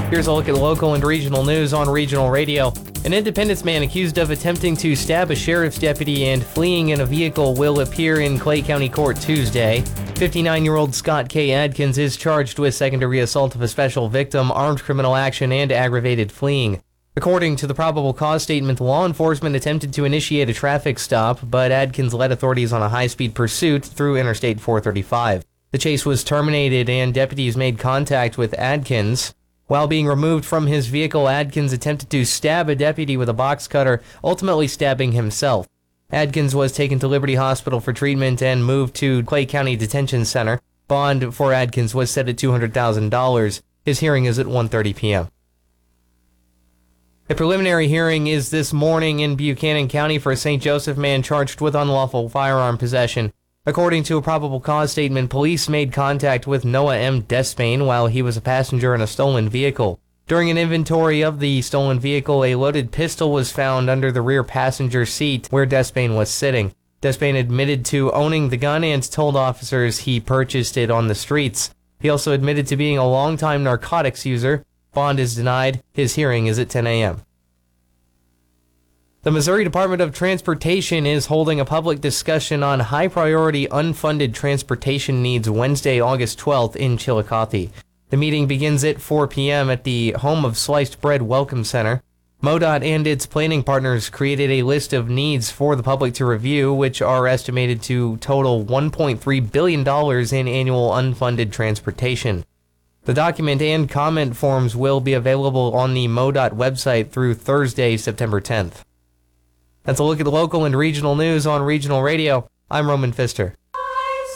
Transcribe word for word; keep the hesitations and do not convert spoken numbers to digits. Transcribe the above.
Here's a look at local and regional news on Regional Radio. An Independence man accused of attempting to stab a sheriff's deputy and fleeing in a vehicle will appear in Clay County Court Tuesday. fifty-nine-year-old Scott K. Adkins is charged with second-degree assault of a special victim, armed criminal action, and aggravated fleeing. According to the probable cause statement, law enforcement attempted to initiate a traffic stop, but Adkins led authorities on a high-speed pursuit through Interstate four thirty-five. The chase was terminated and deputies made contact with Adkins. While being removed from his vehicle, Adkins attempted to stab a deputy with a box cutter, ultimately stabbing himself. Adkins was taken to Liberty Hospital for treatment and moved to Clay County Detention Center. Bond for Adkins was set at two hundred thousand dollars. His hearing is at one thirty p.m. A preliminary hearing is this morning in Buchanan County for a Saint Joseph man charged with unlawful firearm possession. According to a probable cause statement, police made contact with Noah M. Despain while he was a passenger in a stolen vehicle. During an inventory of the stolen vehicle, a loaded pistol was found under the rear passenger seat where Despain was sitting. Despain admitted to owning the gun and told officers he purchased it on the streets. He also admitted to being a longtime narcotics user. Bond is denied. His hearing is at ten a.m. The Missouri Department of Transportation is holding a public discussion on high-priority unfunded transportation needs Wednesday, August twelfth in Chillicothe. The meeting begins at four p.m. at the Home of Sliced Bread Welcome Center. MoDOT and its planning partners created a list of needs for the public to review, which are estimated to total one point three billion dollars in annual unfunded transportation. The document and comment forms will be available on the MoDOT website through Thursday, September tenth. That's a look at the local and regional news on Regional Radio. I'm Roman Pfister.